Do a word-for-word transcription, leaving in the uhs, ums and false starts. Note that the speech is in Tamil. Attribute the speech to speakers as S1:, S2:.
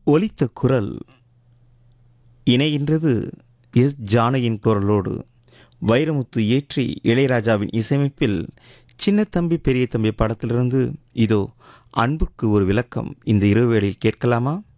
S1: ஒலித்த குரல் இணைகின்றது எஸ் ஜானகியின் குரலோடு. வைரமுத்து இயற்றி இளையராஜாவின் இசையமைப்பில் சின்ன தம்பி பெரிய தம்பி படத்திலிருந்து இதோ அன்புக்கு ஒரு விளக்கம் இந்த இரவு வேளையில் கேட்கலாமா?